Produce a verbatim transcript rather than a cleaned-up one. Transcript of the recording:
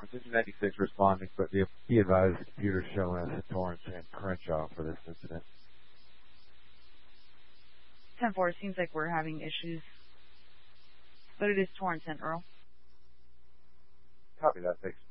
This is ninety-six responding, but the, he advised the computer showing us at Torrance and Crenshaw for this incident. ten four, it seems like we're having issues, but it is Torrance and Earl. Copy that, thanks.